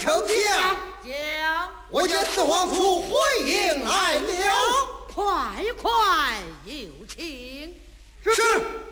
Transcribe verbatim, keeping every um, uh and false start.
丞相， 将我家四皇叔回营来了。 快快有请。 是。